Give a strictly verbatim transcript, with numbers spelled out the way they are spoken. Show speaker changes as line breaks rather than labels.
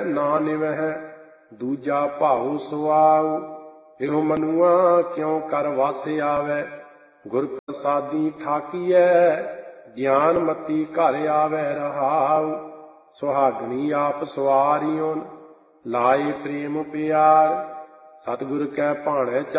ਨਾ ਨਿਵਹਿ, ਦੂਜਾ ਭਾਉ ਸੁਆਉ। ਇਹੋ ਮਨੁਆ ਕਿਉ ਕਰ ਵਸ ਆਵੈ, ਗੁਰ ਪ੍ਰਸਾਦੀ ਠਾਕੀਐ, ਗਿਆਨ ਮਤੀ ਘਰ ਆਵੈ ਰਹਾਉ। ਸੁਹਾਗਣੀ ਆਪ ਸਵਾਰਿਉਨ, ਲਾਏ ਪ੍ਰੇਮ ਪਿਆਰ, ਸਤਿਗੁਰ ਕੈ ਭਾਣੈ